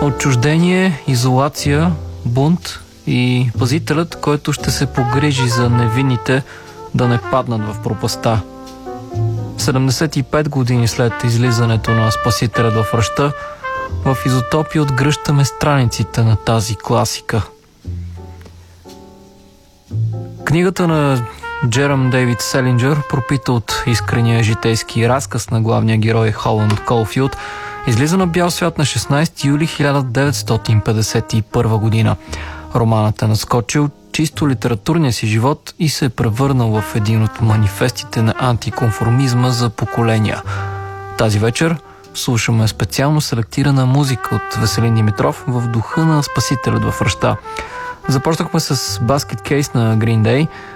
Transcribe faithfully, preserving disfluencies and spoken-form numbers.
Отчуждение, изолация, бунт и пазителят, който ще се погрижи за невинните да не паднат в пропаста. седемдесет и пет години след излизането на Спасителят в ръща, в Изотопия отгръщаме страниците на тази класика. Книгата на Джером Дейвид Селинджър, пропита от искрения житейски разказ на главния герой Холанд Колфилд, излиза на бял свят на шестнадесети юли хиляда деветстотин петдесет и първа година. Романът е наскочил чисто литературния си живот и се е превърнал в един от манифестите на антиконформизма за поколения. Тази вечер слушаме специално селектирана музика от Веселин Димитров в духа на Спасителят в ръща. Започнахме с Basket Case на Green Day,